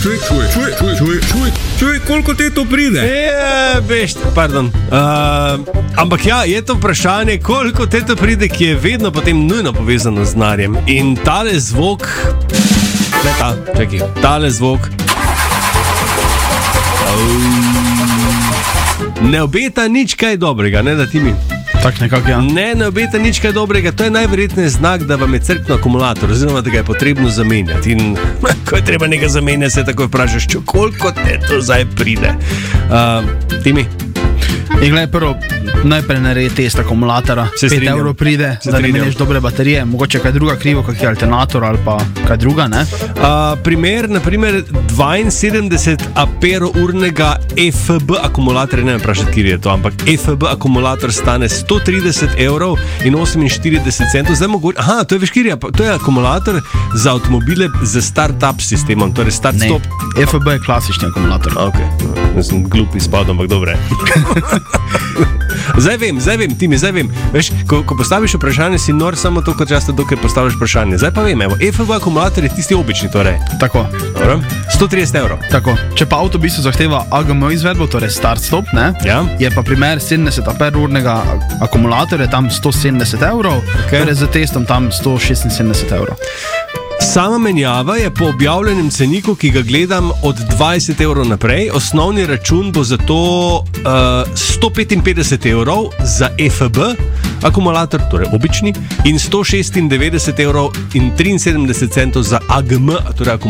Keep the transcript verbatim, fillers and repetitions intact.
Čuj, čuj, čuj, čuj, čuj, čuj, čuj, koliko te to pride? Je, veš, pardon. Uh, ampak ja, je to vprašanje, koliko te to pride, ki je vedno potem nujno povezano z denarjem. In tale zvok, ne ta, čakaj, tale zvok ne obeta nič kaj dobrega, ne da ti mi. Tak nekako, ja. Ne, ne obeta nič kaj dobrega, to je najverjetneje znak, da vam je crkno akumulator, oziroma da ga je potrebno zamenjati. In ko je treba nekaj zamenjati, se takoj vprašaš, koliko te to zdaj pride. Uh, Timi? In gledaj, prvo, najprej naredi test akumulatora, pet evrov pride, da ne meniš dobre baterije, mogoče kaj druga krivo, kak je alternator ali pa kaj druga, ne? Uh, primer, naprimer, dvainsedemdeset amperurnega F B akumulatorja, ne vem vprašati, kjer je to, ampak F B akumulator stane sto trideset evrov in oseminštirideset centov. Zdaj mogoče, aha, to je veš, kjer je, to je akumulator za avtomobile z start-up sistemom, torej start-stop. Ne, F B je klasični akumulator. Ok, jaz sem glup izpadel, ampak dobre. Zdaj vem, zdaj vem, Timi, zdaj vem. Veš, ko, ko postaviš vprašanje, si nor samo to, kot často, dokaj postaviš vprašanje. Zdaj pa vem, evo, F B akumulator je tisti obični, torej. Tako. Dobro? sto trideset evrov. Tako. Če pa avto v bistvu zahteva A G M izvedbo, torej start-stop, ne? Ja. Je pa primer sedemdeset amperurnega akumulatorja tam sto sedemdeset evrov, Okay. torej z testom tam sto šestinsedemdeset evrov. Sama menjava je po objavljenem ceniku, ki ga gledam, od dvajset evrov naprej. Osnovni račun bo zato uh, sto petinpetdeset evrov za F B akumulator, torej obični, in sto šestindevetdeset evrov in triinsedemdeset centov za A G M, torej akumulator.